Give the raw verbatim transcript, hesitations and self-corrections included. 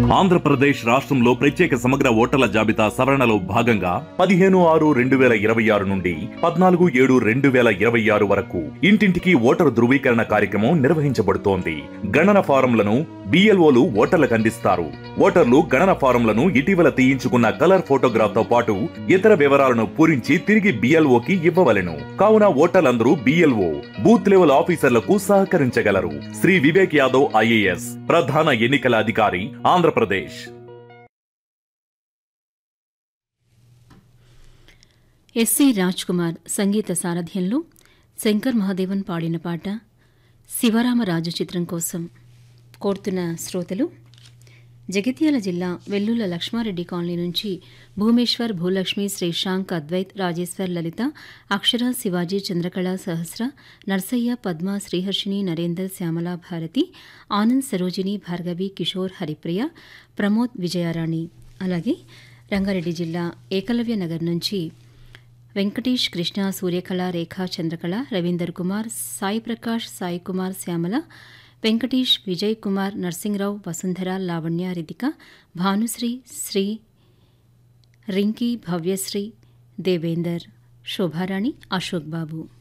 ఆంధ్రప్రదేశ్ రాష్ట్రంలో ప్రత్యేక సమగ్ర ఓటర్ల జాబితా సవరణలో భాగంగా పదిహేను ఆరు రెండు వేల ఇరవై ఆరు నుండి పద్నాలుగు ఏడు రెండు వేల ఇరవై ఆరు వరకు ఇంటింటికి ఓటరు ధృవీకరణ కార్యక్రమం నిర్వహించబడుతోంది. గణన ఫారంలను బిఎల్ఓలు ఓటర్లకు అందిస్తారు. ఓటర్లు గణన ఫారంలను ఇటీవల తీయించుకున్న కలర్ ఫోటోగ్రాఫ్ తో పాటు ఇతర వివరాలను పూరించి తిరిగి బిఎల్ఓకి ఇవ్వవలెను. కావున ఓటర్లందరూ బిఎల్ఓ బూత్ లెవెల్ ఆఫీసర్లకు సహకరించగలరు. శ్రీ వివేక్ యాదవ్ ఐఏఎస్ ప్రధాన ఎన్నికల అధికారి, ఆంధ్రప్రదేశ్. ఎస్సి రాజ్ కుమార్ సంగీత సారథ్యంలో శంకర్ మహాదేవన్ పాడిన పాట శివరామరాజు చిత్రం కోసం కోరుతున్న శ్రోతలు జగిత్యాల జిల్లా వెల్లుల లక్ష్మారెడ్డి కాలనీ నుంచి భూమేశ్వర్, భూలక్ష్మి, శ్రీశాంక్, అద్వైత్, రాజేశ్వర్, లలిత, అక్షర, శివాజీ, చంద్రకళ, సహస్ర, నర్సయ్య, పద్మ, శ్రీహర్షిణి, నరేందర్, శ్యామల, భారతి, ఆనంద్, సరోజిని, భార్గవి, కిషోర్, హరిప్రియ, ప్రమోద్, విజయారాణి. అలాగే రంగారెడ్డి జిల్లా ఏకలవ్య నగర్ నుంచి వెంకటేష్, కృష్ణ, సూర్యకళ, రేఖ, చంద్రకళ, రవీందర్ కుమార్, సాయి ప్రకాష్, సాయి కుమార్, శ్యామల, వెంకటేష్, విజయ్ కుమార్, నర్సింగ్రావు, వసుంధర, లావణ్య, రితిక, భానుశ్రీ, శ్రీ, రింకీ, భవ్యశ్రీ, దేవేందర్, శోభారాణి, అశోక్ బాబు.